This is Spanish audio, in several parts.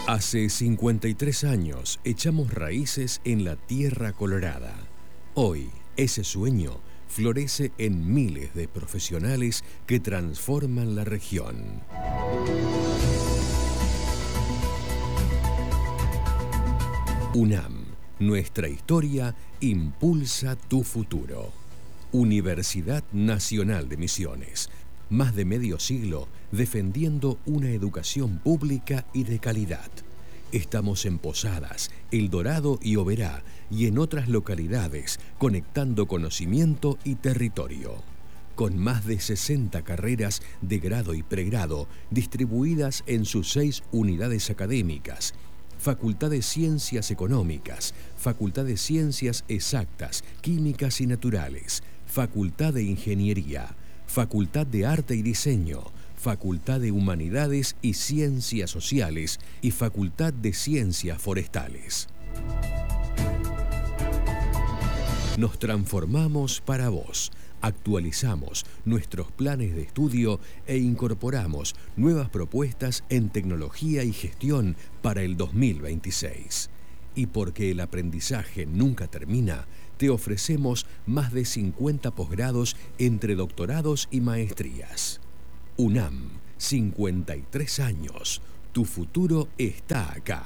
Hace 53 años echamos raíces en la tierra colorada. Hoy, ese sueño florece en miles de profesionales que transforman la región. UNAM, nuestra historia impulsa tu futuro. Universidad Nacional de Misiones, más de medio siglo defendiendo una educación pública y de calidad. Estamos en Posadas, El Dorado y Oberá y en otras localidades, conectando conocimiento y territorio. Con más de 60 carreras de grado y pregrado distribuidas en sus 6 unidades académicas, Facultad de Ciencias Económicas, Facultad de Ciencias Exactas, Químicas y Naturales, Facultad de Ingeniería, Facultad de Arte y Diseño, Facultad de Humanidades y Ciencias Sociales y Facultad de Ciencias Forestales. Nos transformamos para vos, actualizamos nuestros planes de estudio e incorporamos nuevas propuestas en tecnología y gestión para el 2026. Y porque el aprendizaje nunca termina, te ofrecemos más de 50 posgrados entre doctorados y maestrías. UNAM, 53 años. Tu futuro está acá.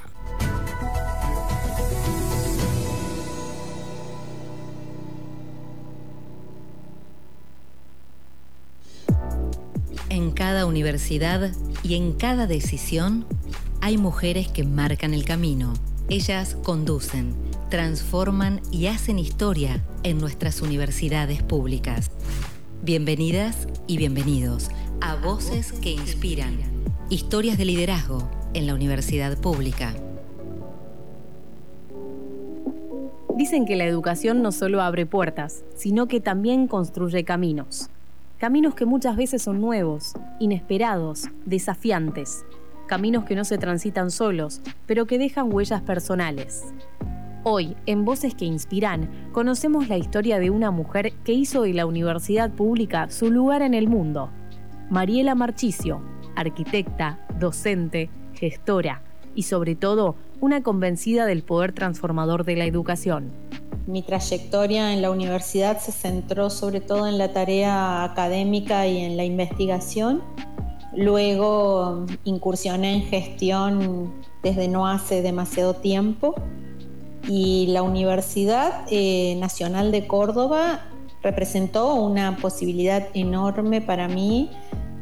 En cada universidad y en cada decisión hay mujeres que marcan el camino. Ellas conducen, transforman y hacen historia en nuestras universidades públicas. Bienvenidas y bienvenidos a Voces que Inspiran. Historias de liderazgo en la universidad pública. Dicen que la educación no solo abre puertas, sino que también construye caminos. Caminos que muchas veces son nuevos, inesperados, desafiantes. Caminos que no se transitan solos, pero que dejan huellas personales. Hoy, en Voces que Inspiran, conocemos la historia de una mujer que hizo de la universidad pública su lugar en el mundo. Mariela Marchisio, arquitecta, docente, gestora y sobre todo, una convencida del poder transformador de la educación. Mi trayectoria en la universidad se centró sobre todo en la tarea académica y en la investigación. Luego incursioné en gestión desde no hace demasiado tiempo y la Universidad Nacional de Córdoba representó una posibilidad enorme para mí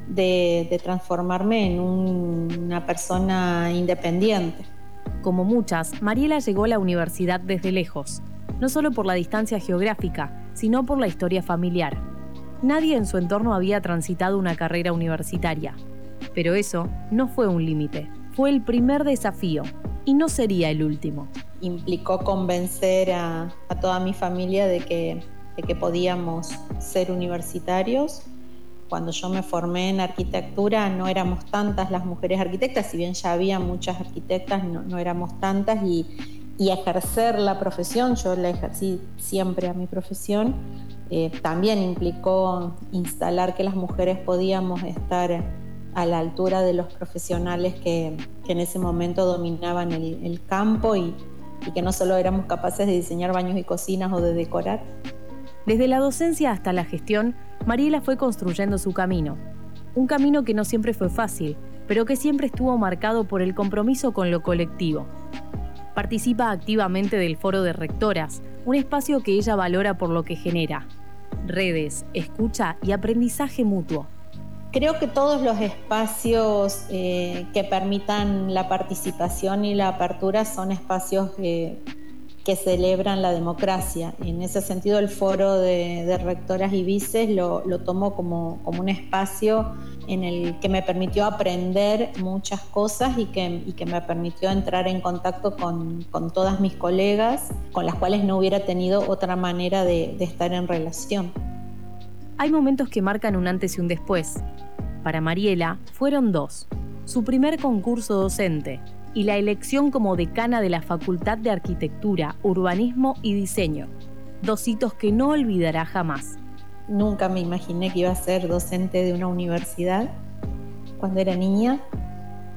de transformarme en una persona independiente. Como muchas, Mariela llegó a la universidad desde lejos, no solo por la distancia geográfica, sino por la historia familiar. Nadie en su entorno había transitado una carrera universitaria. Pero eso no fue un límite, fue el primer desafío y no sería el último. Implicó convencer a toda mi familia de que podíamos ser universitarios. Cuando yo me formé en arquitectura no éramos tantas las mujeres arquitectas, si bien ya había muchas arquitectas, no éramos tantas y ejercer la profesión, yo la ejercí siempre a mi profesión, también implicó instalar que las mujeres podíamos estar a la altura de los profesionales que en ese momento dominaban el campo y que no solo éramos capaces de diseñar baños y cocinas o de decorar. Desde la docencia hasta la gestión, Mariela fue construyendo su camino. Un camino que no siempre fue fácil, pero que siempre estuvo marcado por el compromiso con lo colectivo. Participa activamente del Foro de Rectoras, un espacio que ella valora por lo que genera: redes, escucha y aprendizaje mutuo. Creo que todos los espacios que permitan la participación y la apertura son espacios que celebran la democracia. En ese sentido, el Foro de Rectoras y Vices lo tomo como un espacio en el que me permitió aprender muchas cosas y que me permitió entrar en contacto con todas mis colegas, con las cuales no hubiera tenido otra manera de estar en relación. Hay momentos que marcan un antes y un después. Para Mariela fueron 2. Su primer concurso docente y la elección como decana de la Facultad de Arquitectura, Urbanismo y Diseño. 2 hitos que no olvidará jamás. Nunca me imaginé que iba a ser docente de una universidad cuando era niña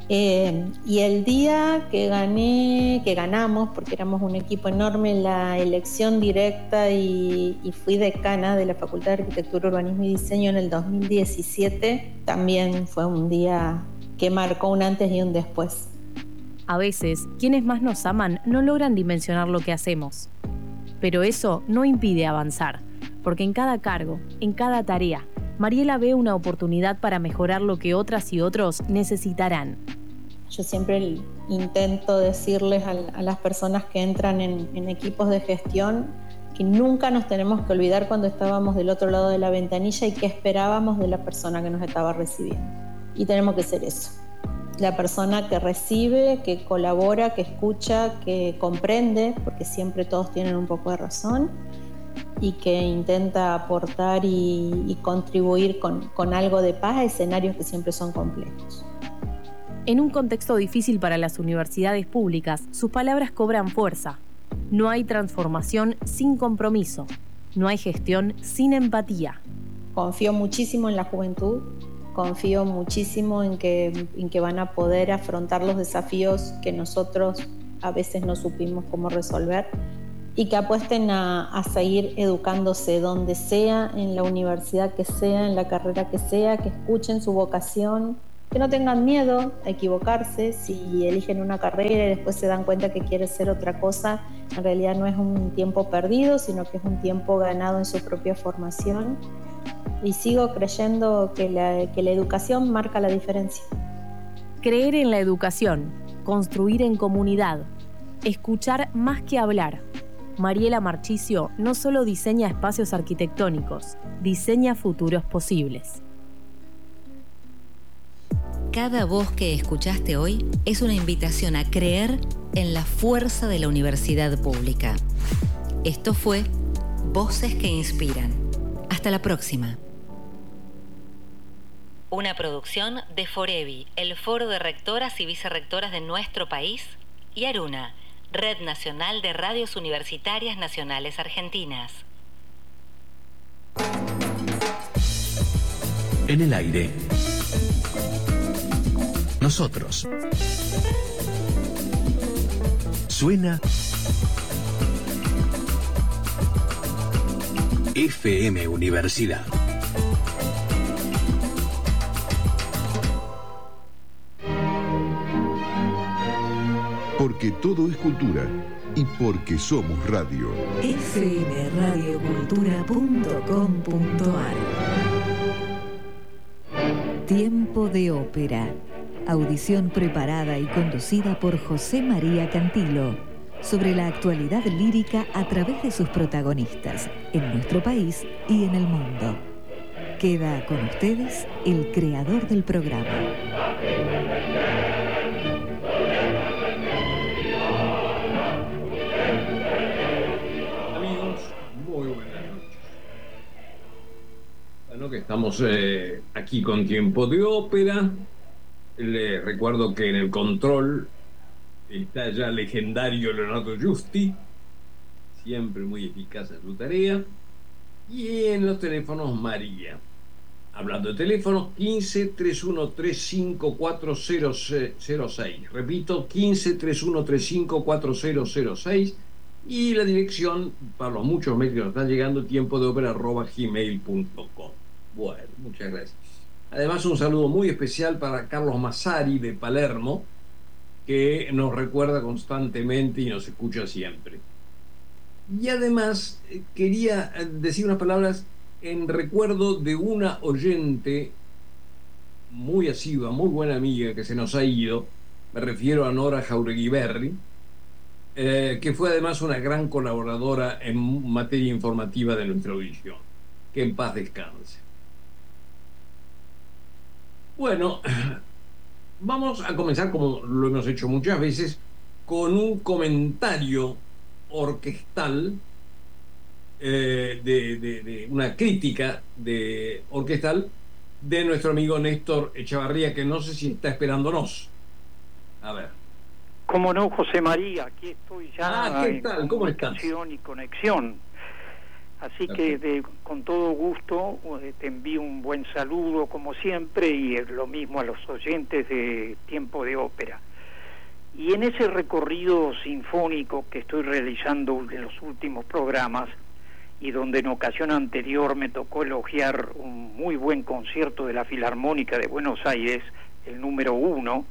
Y el día que ganamos, porque éramos un equipo enorme en la elección directa y fui decana de la Facultad de Arquitectura, Urbanismo y Diseño en el 2017, también fue un día que marcó un antes y un después. A veces, quienes más nos aman no logran dimensionar lo que hacemos. Pero eso no impide avanzar, porque en cada cargo, en cada tarea, Mariela ve una oportunidad para mejorar lo que otras y otros necesitarán. Yo siempre intento decirles a las personas que entran en equipos de gestión que nunca nos tenemos que olvidar cuando estábamos del otro lado de la ventanilla y qué esperábamos de la persona que nos estaba recibiendo. Y tenemos que ser eso. La persona que recibe, que colabora, que escucha, que comprende, porque siempre todos tienen un poco de razón, y que intenta aportar y contribuir con algo de paz a escenarios que siempre son complejos. En un contexto difícil para las universidades públicas, sus palabras cobran fuerza. No hay transformación sin compromiso. No hay gestión sin empatía. Confío muchísimo en la juventud. Confío muchísimo en que van a poder afrontar los desafíos que nosotros a veces no supimos cómo resolver y que apuesten a seguir educándose donde sea, en la universidad que sea, en la carrera que sea, que escuchen su vocación, que no tengan miedo a equivocarse. Si eligen una carrera y después se dan cuenta que quieren ser otra cosa, en realidad no es un tiempo perdido, sino que es un tiempo ganado en su propia formación. Y sigo creyendo que la educación marca la diferencia. Creer en la educación, construir en comunidad, escuchar más que hablar. Mariela Marchisio no solo diseña espacios arquitectónicos, diseña futuros posibles. Cada voz que escuchaste hoy es una invitación a creer en la fuerza de la universidad pública. Esto fue Voces que Inspiran. Hasta la próxima. Una producción de Forevi, el Foro de Rectoras y Vicerrectoras de nuestro país, y Aruna, Red Nacional de Radios Universitarias Nacionales Argentinas. En el aire. Nosotros. Suena FM Universidad. Porque todo es cultura y porque somos radio. fmradiocultura.com.ar. Tiempo de ópera. Audición preparada y conducida por José María Cantilo sobre la actualidad lírica a través de sus protagonistas en nuestro país y en el mundo. Queda con ustedes el creador del programa. Amigos, muy buenas noches. Bueno, que estamos aquí con Tiempo de Ópera. Les recuerdo que en el control está ya el legendario Leonardo Giusti, siempre muy eficaz en su tarea, y en los teléfonos María. Hablando de teléfonos, 15-3135-4006. Repito, 15-3135-4006. Y la dirección, para los muchos mails que nos están llegando, tiempodeopera@gmail.com. Bueno, muchas gracias. Además, un saludo muy especial para Carlos Massari de Palermo, que nos recuerda constantemente y nos escucha siempre. Y además, quería decir unas palabras en recuerdo de una oyente muy asidua, muy buena amiga que se nos ha ido. Me refiero a Nora Jauregui Berri, que fue además una gran colaboradora en materia informativa de nuestra audición. Que en paz descanse. Bueno, vamos a comenzar, como lo hemos hecho muchas veces, con un comentario orquestal, de una crítica orquestal de nuestro amigo Néstor Echavarría, que no sé si está esperándonos. A ver. ¿Cómo no, José María? Aquí estoy ya ¿Qué tal? ¿Cómo estás? Y conexión. Así que con todo gusto te envío un buen saludo como siempre, y lo mismo a los oyentes de Tiempo de Ópera. Y en ese recorrido sinfónico que estoy realizando en los últimos programas, y donde en ocasión anterior me tocó elogiar un muy buen concierto de la Filarmónica de Buenos Aires, el número 1,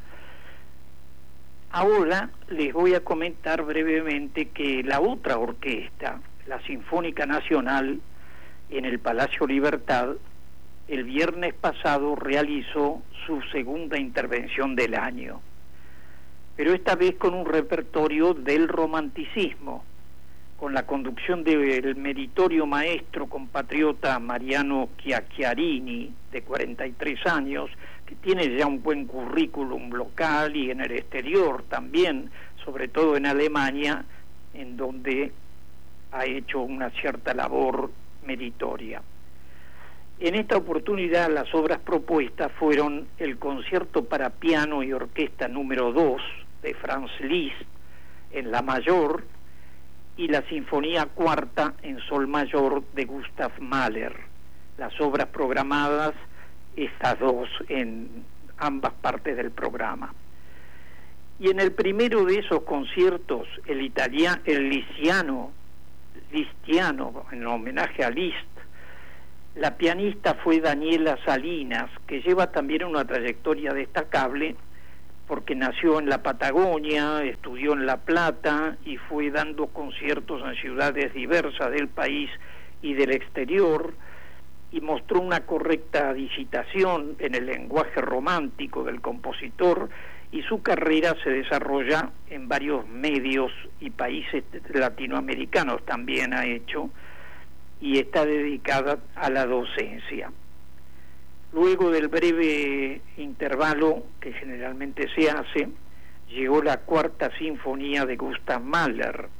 ahora les voy a comentar brevemente que la otra orquesta, la Sinfónica Nacional, en el Palacio Libertad, el viernes pasado realizó su segunda intervención del año, pero esta vez con un repertorio del romanticismo, con la conducción del meritorio maestro compatriota Mariano Chiacchiarini, de 43 años, que tiene ya un buen currículum local y en el exterior también, sobre todo en Alemania, en donde ha hecho una cierta labor meritoria. En esta oportunidad las obras propuestas fueron el concierto para piano y orquesta número 2 de Franz Liszt en la mayor y la Sinfonía Cuarta en sol mayor de Gustav Mahler. Las obras programadas, estas dos, en ambas partes del programa. Y en el primero de esos conciertos, el listiano, en homenaje a Liszt, la pianista fue Daniela Salinas, que lleva también una trayectoria destacable porque nació en la Patagonia, estudió en La Plata y fue dando conciertos en ciudades diversas del país y del exterior, y mostró una correcta digitación en el lenguaje romántico del compositor, y su carrera se desarrolla en varios medios y países latinoamericanos también ha hecho, y está dedicada a la docencia. Luego del breve intervalo que generalmente se hace, llegó la Cuarta Sinfonía de Gustav Mahler,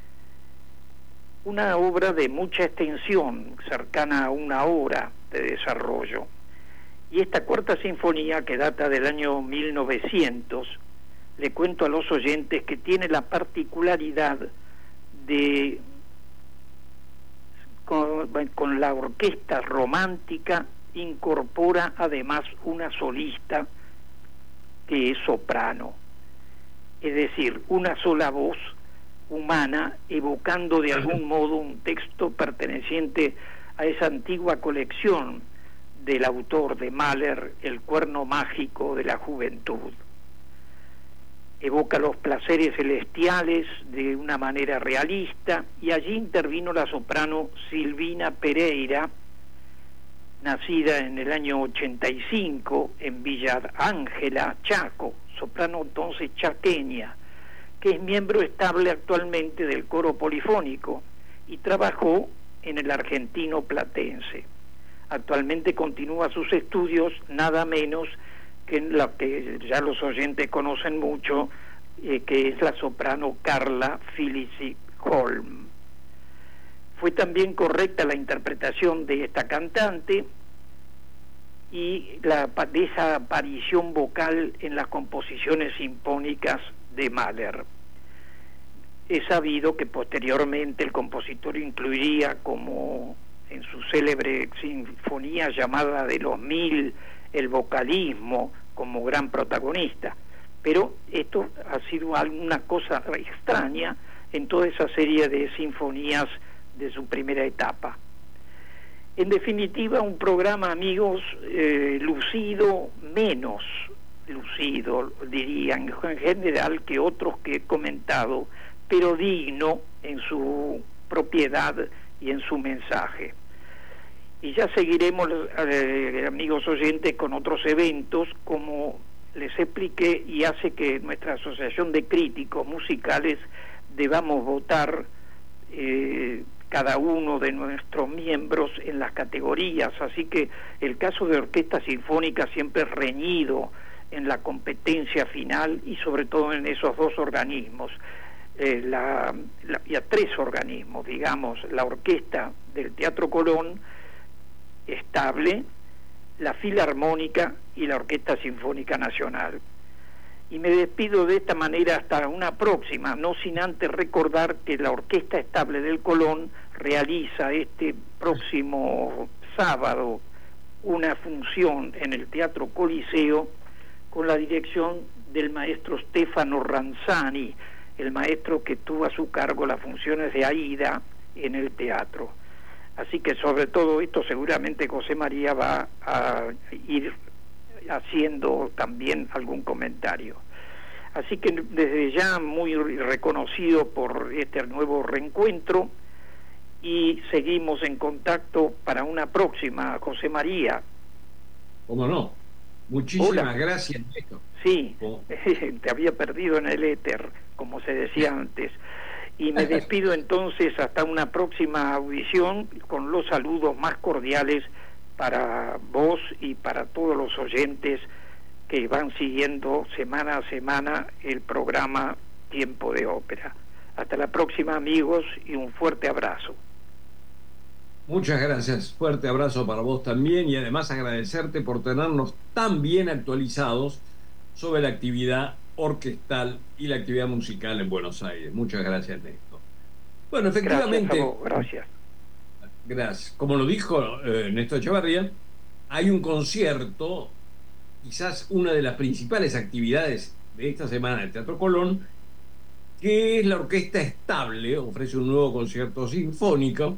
una obra de mucha extensión, cercana a una hora de desarrollo. Y esta Cuarta Sinfonía, que data del año 1900, le cuento a los oyentes que tiene la particularidad de, con la orquesta romántica, incorpora además una solista que es soprano, es decir, una sola voz humana evocando de algún modo un texto perteneciente a esa antigua colección del autor de Mahler, El cuerno mágico de la juventud. Evoca los placeres celestiales de una manera realista, y allí intervino la soprano Silvina Pereira, nacida en el año 85 en Villa Ángela, Chaco, soprano entonces chaqueña, que es miembro estable actualmente del coro polifónico y trabajó en el Argentino Platense. Actualmente continúa sus estudios nada menos que en la que ya los oyentes conocen mucho, que es la soprano Carla Felici Holm. Fue también correcta la interpretación de esta cantante y de esa aparición vocal en las composiciones sinfónicas de Mahler. Es sabido que posteriormente el compositor incluiría, como en su célebre sinfonía llamada de los 1000, el vocalismo como gran protagonista, pero esto ha sido una cosa extraña en toda esa serie de sinfonías de su primera etapa. En definitiva, un programa, amigos, lucido, menos lucido, diría en general, que otros que he comentado, pero digno en su propiedad y en su mensaje. Y ya seguiremos, amigos oyentes, con otros eventos, como les expliqué, y hace que nuestra asociación de críticos musicales debamos votar cada uno de nuestros miembros en las categorías, así que el caso de orquesta sinfónica siempre es reñido en la competencia final, y sobre todo en esos dos organismos, y a tres organismos, digamos, la orquesta del Teatro Colón estable, la Filarmónica y la Orquesta Sinfónica Nacional. Y me despido de esta manera hasta una próxima, no sin antes recordar que la Orquesta Estable del Colón realiza este próximo sábado una función en el Teatro Coliseo con la dirección del maestro Stefano Ranzani, el maestro que tuvo a su cargo las funciones de Aida en el teatro. Así que sobre todo esto seguramente José María va a ir haciendo también algún comentario. Así que desde ya muy reconocido por este nuevo reencuentro, y seguimos en contacto para una próxima, José María. ¿Cómo no? Muchísimas Hola. gracias, Néstor. Sí, ¿Cómo? te había perdido en el éter, como se decía antes. Y me despido entonces hasta una próxima audición con los saludos más cordiales para vos y para todos los oyentes que van siguiendo semana a semana el programa Tiempo de Ópera. Hasta la próxima, amigos, y un fuerte abrazo. Muchas gracias, fuerte abrazo para vos también, y además agradecerte por tenernos tan bien actualizados sobre la actividad orquestal y la actividad musical en Buenos Aires. Muchas gracias, Néstor. Bueno, efectivamente, Gracias. Gracias. Como lo dijo Néstor Echevarría, hay un concierto, quizás una de las principales actividades de esta semana del Teatro Colón, que es la Orquesta Estable. Ofrece un nuevo concierto sinfónico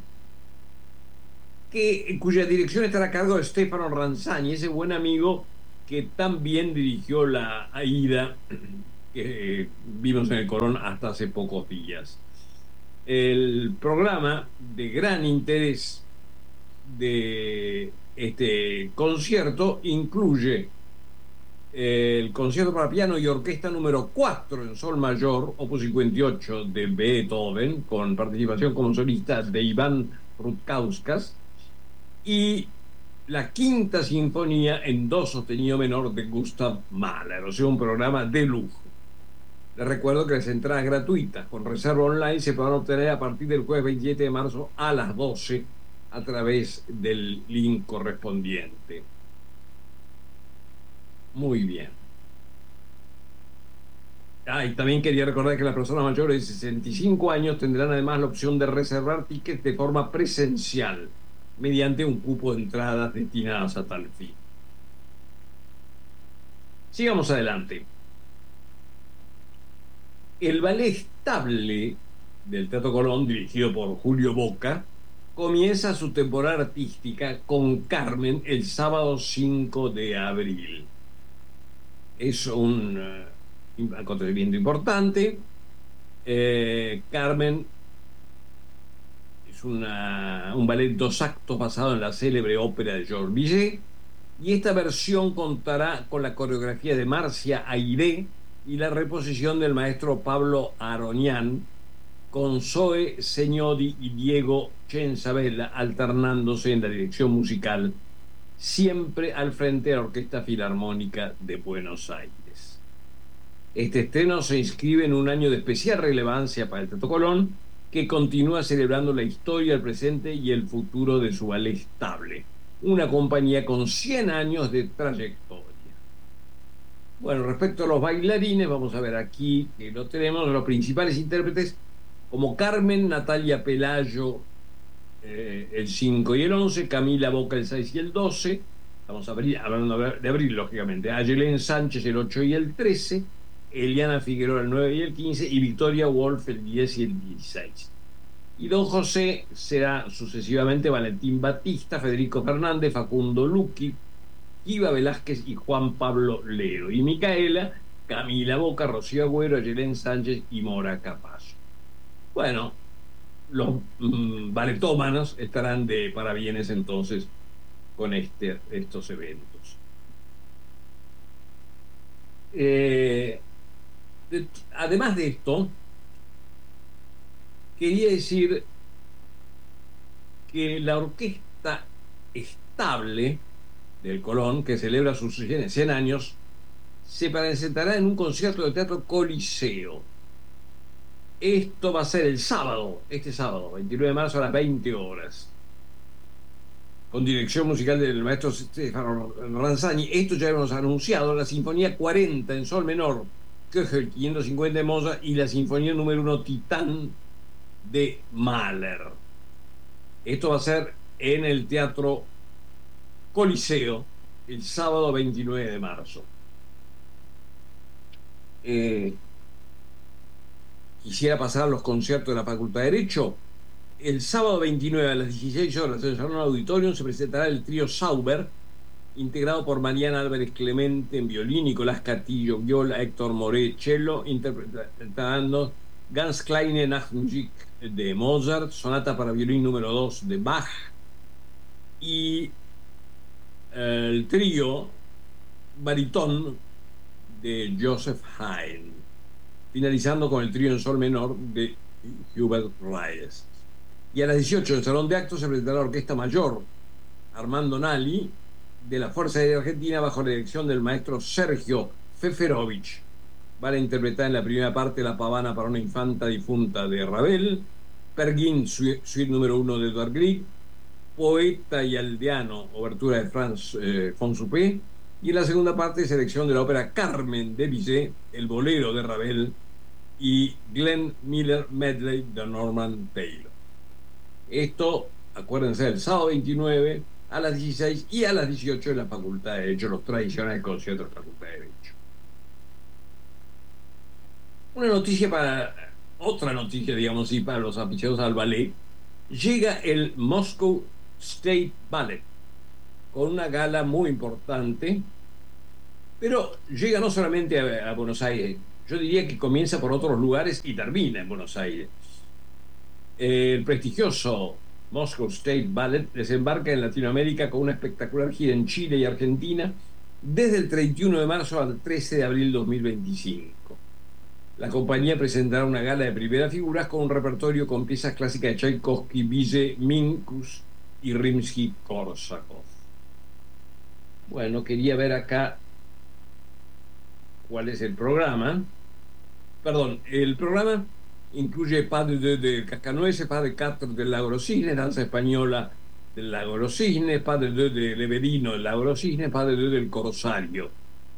cuya dirección estará a cargo de Stefano Ranzani, ese buen amigo que también dirigió la Aida que vimos en el Colón hasta hace pocos días. El programa de gran interés de este concierto incluye el concierto para piano y orquesta número 4 en sol mayor, opus 58 de Beethoven, con participación como solista de Iván Rutkauskas, y la quinta sinfonía en do sostenido menor de Gustav Mahler, o sea, un programa de lujo. Les recuerdo que las entradas gratuitas con reserva online se podrán obtener a partir del jueves 27 de marzo a las 12 a través del link correspondiente. Muy bien. Y también quería recordar que las personas mayores de 65 años tendrán además la opción de reservar tickets de forma presencial mediante un cupo de entradas destinadas a tal fin. Sigamos adelante. El Ballet Estable del Teatro Colón, dirigido por Julio Boca, comienza su temporada artística con Carmen el sábado 5 de abril. Es un acontecimiento importante. Carmen es un ballet 2 actos basado en la célebre ópera de Georges Bizet, y esta versión contará con la coreografía de Marcia Airé y la reposición del maestro Pablo Aronian, con Zoe Segnodi y Diego Chenzabella alternándose en la dirección musical, siempre al frente de la Orquesta Filarmónica de Buenos Aires. Este estreno se inscribe en un año de especial relevancia para el Teatro Colón, que continúa celebrando la historia, el presente y el futuro de su ballet estable, una compañía con 100 años de trayectoria. Bueno, respecto a los bailarines, vamos a ver aquí que lo tenemos, los principales intérpretes como Carmen, Natalia Pelayo el 5 y el 11, Camila Boca el 6 y el 12, estamos hablando de abril, lógicamente, Ayelén Sánchez el 8 y el 13, Eliana Figueroa el 9 y el 15, y Victoria Wolf el 10 y el 16. Y don José será sucesivamente Valentín Batista, Federico Fernández, Facundo Luqui, Iva Velázquez y Juan Pablo Lero. Y Micaela, Camila Boca, Rocío Agüero, Ayelén Sánchez y Mora Capaz. Bueno, los baletómanos estarán de parabienes entonces con estos eventos. Además de esto, quería decir que la Orquesta Estable del Colón, que celebra sus 100 años, se presentará en un concierto del Teatro Coliseo. Esto va a ser este sábado, 29 de marzo a las 20 horas, con dirección musical del maestro Stefano Ranzani. Esto ya hemos anunciado, la Sinfonía 40 en sol menor, Köchel 550 de Mozart, y la Sinfonía número 1 Titán de Mahler. Esto va a ser en el Teatro Coliseo el sábado 29 de marzo. Quisiera pasar a los conciertos de la Facultad de Derecho. El sábado 29 a las 16 horas en el Salón Auditorium se presentará el trío Sauber, integrado por Mariana Álvarez Clemente en violín, Nicolás Castillo viola, Héctor Moré cello, interpretando Ganz kleine Nachtmusik de Mozart, sonata para violín número 2 de Bach, y el trío baritón de Joseph Haydn, finalizando con el trío en sol menor de Hubert Reyes. Y a las 18 en el Salón de Actos se presentará la Orquesta Mayor Armando Nali de la Fuerza Aérea Argentina bajo la dirección del maestro Sergio Feferovich. Van a interpretar en la primera parte La Pavana para una infanta difunta de Ravel, Per Gynt, suite número 1 de Edvard Grieg, Poeta y aldeano, obertura de Franz von Suppé, y en la segunda parte selección de la ópera Carmen de Bizet, el bolero de Ravel y Glenn Miller medley de Norman Taylor. Esto, acuérdense, el sábado 29 a las 16 y a las 18 en la Facultad de Derecho, los tradicionales conciertos de la Facultad de Derecho. Otra noticia, digamos así, para los aficionados al ballet. Llega el Moscow State Ballet con una gala muy importante, pero llega no solamente a Buenos Aires, yo diría que comienza por otros lugares y termina en Buenos Aires. El prestigioso Moscow State Ballet desembarca en Latinoamérica con una espectacular gira en Chile y Argentina desde el 31 de marzo al 13 de abril 2025. La compañía presentará una gala de primeras figuras con un repertorio con piezas clásicas de Tchaikovsky, Bizet, Minkus y Rimsky-Korsakov. Bueno, quería ver acá cuál es el programa. Perdón, el programa incluye Pas de deux del Cascanueces, Pas de quatre del Lago de los Cisnes, danza española del Lago de los Cisnes, Pas de deux de Leverino del Lago de los Cisnes, Pas de deux del Corsario.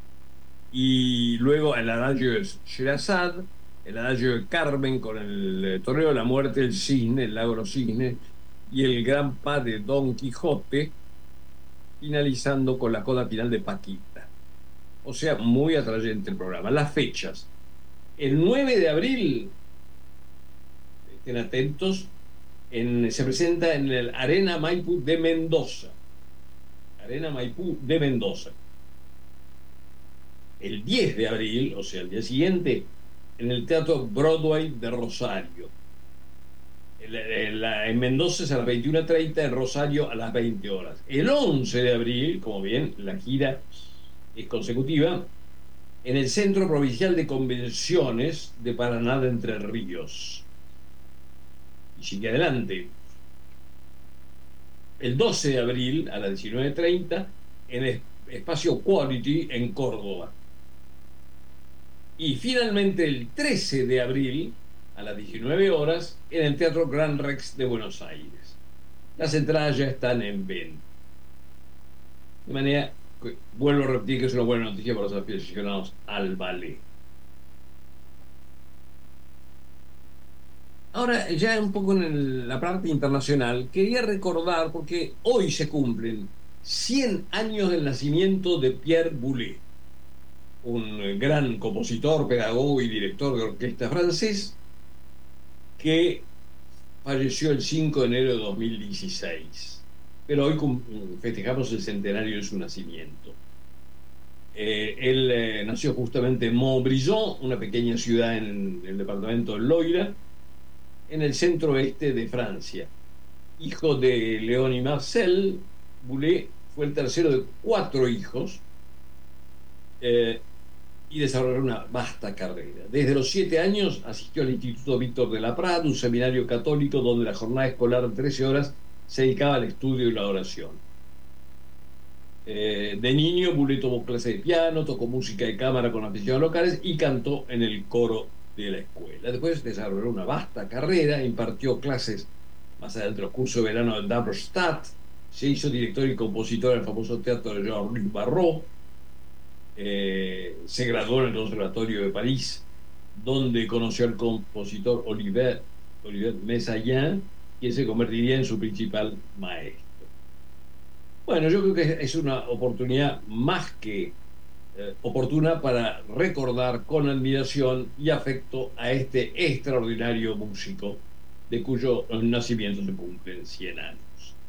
Y luego el adagio de Sherazade, el adagio de Carmen con el torneo de la muerte del cisne, el Lago de los Cisnes, y el gran pas de Don Quijote, finalizando con la coda final de Paquita. O sea, muy atrayente el programa. Las fechas: el 9 de abril, estén atentos, se presenta en el Arena Maipú de Mendoza. Arena Maipú de Mendoza. El 10 de abril, o sea, el día siguiente, en el Teatro Broadway de Rosario. En Mendoza es a las 21:30, en Rosario a las 20 horas. El 11 de abril, como bien, la gira es consecutiva, en el Centro Provincial de Convenciones de Paraná de Entre Ríos. Y sigue adelante. El 12 de abril a las 19:30, en el Espacio Quality en Córdoba. Y finalmente el 13 de abril a las 19 horas en el Teatro Gran Rex de Buenos Aires. Las entradas ya están en venta. De manera que, vuelvo a repetir que es una buena noticia para los aficionados al ballet. Ahora, ya un poco en la parte internacional, quería recordar, porque hoy se cumplen 100 años del nacimiento de Pierre Boulez, un gran compositor, pedagogo y director de orquesta francés que falleció el 5 de enero de 2016. Pero hoy festejamos el centenario de su nacimiento. Él nació justamente en Montbrison, una pequeña ciudad en el departamento del Loira, en el centro oeste de Francia. Hijo de Léon y Marcel, Boulez fue el tercero de 4 hijos y desarrolló una vasta carrera. Desde los 7 años asistió al Instituto Víctor de la Prat, un seminario católico donde la jornada escolar de 13 horas se dedicaba al estudio y la oración. De niño, Boulez tomó clases de piano, tocó música de cámara con aficionados locales y cantó en el coro de la escuela. Después desarrolló una vasta carrera, impartió clases más adelante los cursos de verano de Darmstadt, se hizo director y compositor del famoso teatro de Jean-Luc Barrault, se graduó en el Conservatorio de París, donde conoció al compositor Olivier Messiaen, quien se convertiría en su principal maestro. Bueno, yo creo que es una oportunidad más que oportuna para recordar con admiración y afecto a este extraordinario músico de cuyo nacimiento se cumplen 100 años.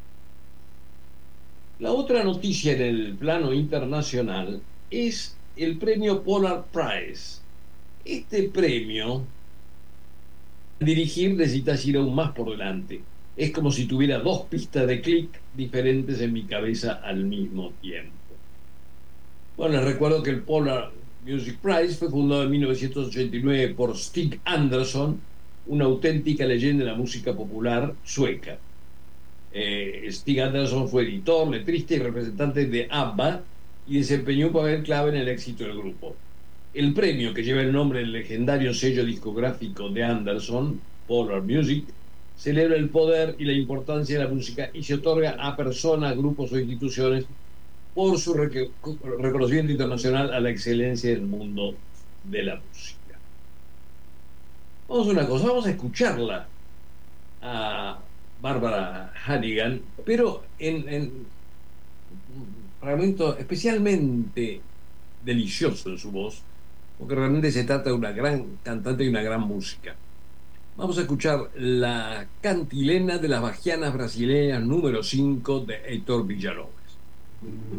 La otra noticia en el plano internacional es el premio Polar Prize. Este premio, dirigir necesitas ir aún más por delante. Es como si tuviera 2 pistas de clic diferentes en mi cabeza al mismo tiempo. Bueno, les recuerdo que el Polar Music Prize fue fundado en 1989 por Stig Andersson, una auténtica leyenda de la música popular sueca. Stig Andersson fue editor, letrista y representante de ABBA y desempeñó un papel clave en el éxito del grupo. El premio, que lleva el nombre del legendario sello discográfico de Andersson, Polar Music, celebra el poder y la importancia de la música y se otorga a personas, grupos o instituciones por su reconocimiento internacional a la excelencia del mundo de la música. Vamos a una cosa, vamos a escucharla a Barbara Hannigan, pero en un fragmento especialmente delicioso en su voz, porque realmente se trata de una gran cantante y una gran música. Vamos a escuchar la cantilena de las bajianas brasileñas número 5 de Heitor Villa-Lobos.